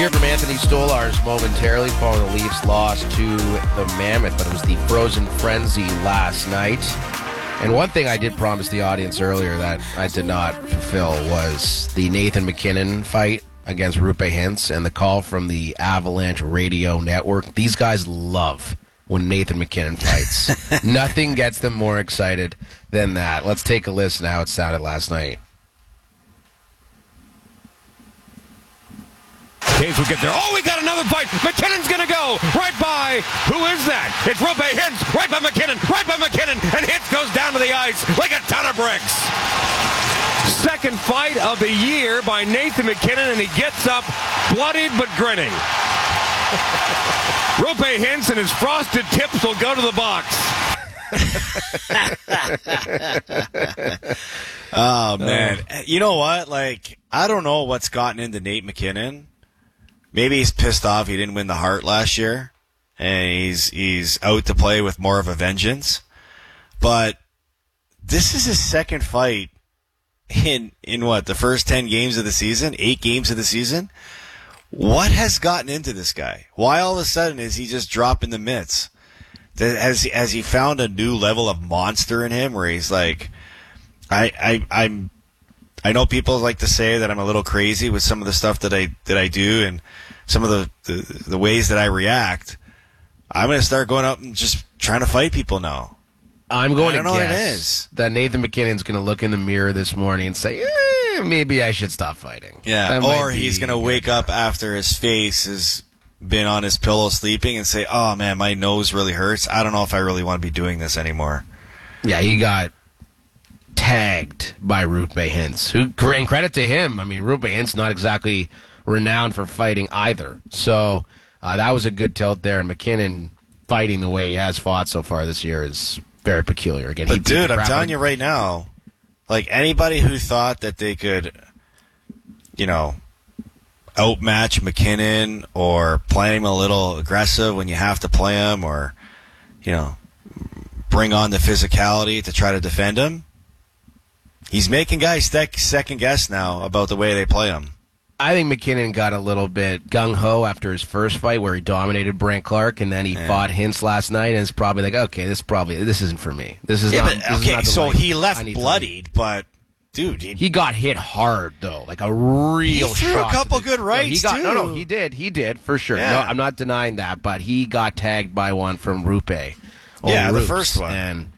Here from Anthony Stolarz momentarily following the Leafs loss to the Mammoth, but it was the Frozen Frenzy last night. And one thing I did promise the audience earlier that I did not fulfill was the Nathan MacKinnon fight against Rupe Hintz and the call from the Avalanche Radio Network. These guys love when Nathan MacKinnon fights. Nothing gets them more excited than that. Let's take a listen to how it sounded last night. Caves will get there. Oh, we got another fight. MacKinnon's going to go right by. Who is that? It's Rupe Hintz. Right by MacKinnon. And Hintz goes down to the ice like a ton of bricks. Second fight of the year by Nathan MacKinnon, and he gets up bloodied but grinning. Rupe Hintz and his frosted tips will go to the box. Oh, man. You know what? I don't know what's gotten into Nate MacKinnon. Maybe he's pissed off he didn't win the Hart last year, and he's out to play with more of a vengeance. But this is his second fight in what, the first 10 games of the season, 8 games of the season? What has gotten into this guy? Why all of a sudden is he just dropping the mitts? Has he found a new level of monster in him where he's like, I know people like to say that I'm a little crazy with some of the stuff that I do and some of the ways that I react. I'm going to start going up and just trying to fight people now. I'm going to guess that Nathan MacKinnon's going to look in the mirror this morning and say, maybe I should stop fighting. Yeah, or he's going to wake up after his face has been on his pillow sleeping and say, oh, man, my nose really hurts. I don't know if I really want to be doing this anymore. Yeah, he got tagged by Rupe Hintz, and credit to him. I mean, Rupe Hintz not exactly renowned for fighting either. So that was a good tilt there. And MacKinnon fighting the way he has fought so far this year is very peculiar. Again, but dude, I'm telling you right now, anybody who thought that they could, outmatch MacKinnon or play him a little aggressive when you have to play him or, bring on the physicality to try to defend him, he's making guys second guess now about the way they play him. I think MacKinnon got a little bit gung-ho after his first fight where he dominated Brant Clark, and then he fought Hintz last night, and it's probably like, okay, this isn't for me. This is not. So he left bloodied, but dude, he got hit hard though, like a real. He threw a couple good rights too. No, he did for sure. Yeah. No, I'm not denying that, but he got tagged by one from Rupe. Yeah, the first one. And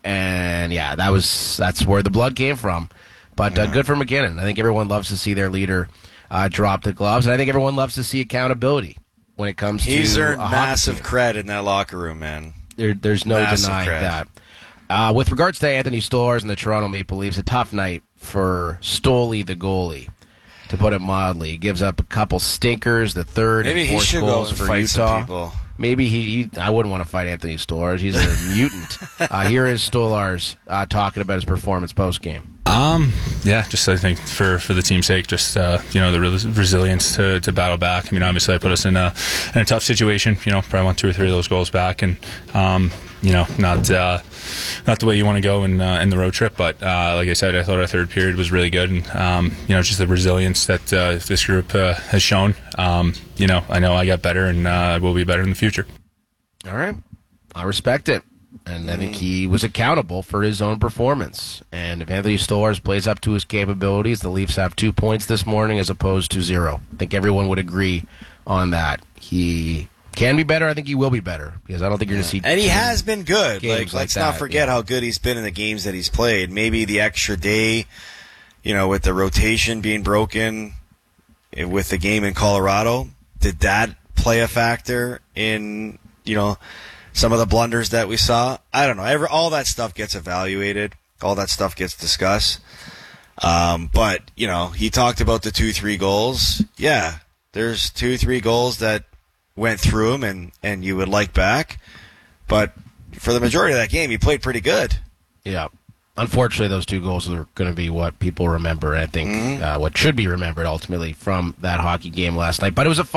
that's where the blood came from. But good for MacKinnon. I think everyone loves to see their leader drop the gloves, and I think everyone loves to see accountability when it comes to. He's earned massive credit in that locker room, man. There's no denying that. With regards to Anthony Stolarz and the Toronto Maple Leafs, a tough night for Stoley, the goalie, to put it mildly. He gives up a couple stinkers, the third and fourth goals for Utah. Maybe I wouldn't want to fight Anthony Stolarz. He's a mutant. Here is Stolarz talking about his performance post-game. Just I think for the team's sake, just the resilience to battle back. I mean, obviously, I put us in a tough situation. Probably want 2 or 3 of those goals back, and not the way you want to go in the road trip. But like I said, I thought our third period was really good, and just the resilience that this group has shown. I know I got better, and I will be better in the future. All right, I respect it. And I think he was accountable for his own performance. And if Anthony Stolarz plays up to his capabilities, the Leafs have 2 points this morning as opposed to 0. I think everyone would agree on that. He can be better. I think he will be better because I don't think you're going to see. And he has been good. Let's not forget how good he's been in the games that he's played. Maybe the extra day, with the rotation being broken with the game in Colorado, did that play a factor in, some of the blunders that we saw? I don't know. All that stuff gets evaluated. All that stuff gets discussed. But, he talked about the 2-3 goals. Yeah, there's 2-3 goals that went through him and you would like back. But for the majority of that game, he played pretty good. Yeah. Unfortunately, those 2 goals are going to be what people remember. And I think what should be remembered ultimately from that hockey game last night. But it was a